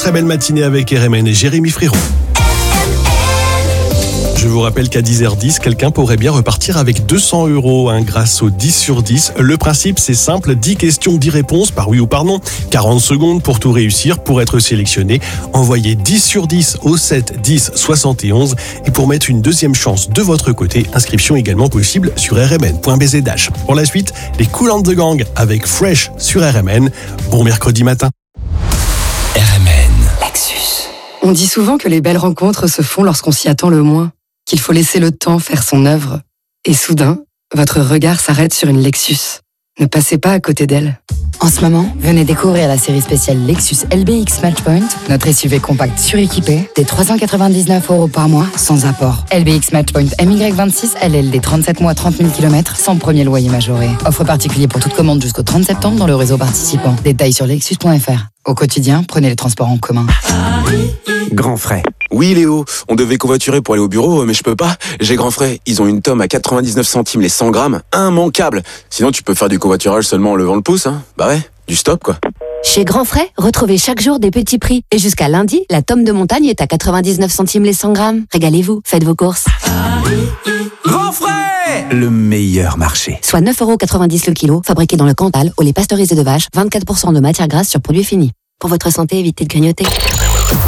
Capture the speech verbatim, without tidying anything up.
très belle matinée avec R M N et Jérémy Frérot. Je vous rappelle qu'à dix heures dix, quelqu'un pourrait bien repartir avec deux cents euros hein, grâce au dix sur dix. Le principe, c'est simple, dix questions, dix réponses par oui ou par non. quarante secondes pour tout réussir, pour être sélectionné. Envoyez dix sur dix au sept dix soixante et onze. Et pour mettre une deuxième chance de votre côté, inscription également possible sur r m n point b z h. Pour la suite, les Kool and the Gang avec Fresh sur R M N. Bon mercredi matin. R M N. Lexus. On dit souvent que les belles rencontres se font lorsqu'on s'y attend le moins, qu'il faut laisser le temps faire son œuvre. Et soudain, votre regard s'arrête sur une Lexus. Ne passez pas à côté d'elle. En ce moment, venez découvrir la série spéciale Lexus L B X Matchpoint, notre S U V compact suréquipé, des trois cent quatre-vingt-dix-neuf euros par mois, sans apport. L B X Matchpoint M Y vingt-six, L L D trente-sept mois, trente mille kilomètres, sans premier loyer majoré. Offre particulier pour toute commande jusqu'au trente septembre dans le réseau participant. Détails sur lexus point f r. Au quotidien, prenez les transports en commun. Grand frais. Oui Léo, on devait covoiturer pour aller au bureau, mais je peux pas. J'ai Grand frais. Ils ont une tome à quatre-vingt-dix-neuf centimes les cent grammes, immanquable. Sinon tu peux faire du covoiturage seulement en levant le pouce, hein. Bah ouais, du stop quoi. Chez Grand Frais, retrouvez chaque jour des petits prix. Et jusqu'à lundi, la tome de montagne est à quatre-vingt-dix-neuf centimes les cent grammes. Régalez-vous, faites vos courses. Grand frais, le meilleur marché. Soit neuf euros quatre-vingt-dix le kilo, fabriqué dans le Cantal, au lait pasteurisé de vache, vingt-quatre pour cent de matière grasse sur produits finis. Pour votre santé, évitez de grignoter.